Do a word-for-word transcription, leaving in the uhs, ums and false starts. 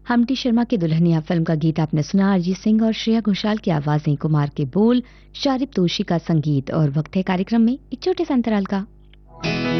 Humpty Sharma की Dulhania film का गीत आपने सुना। अरिजीत सिंह और श्रेया घोषाल की आवाजें, कुमार के बोल, शारिब तोशी का संगीत। और वक्त है कार्यक्रम में एक छोटे से अंतराल का।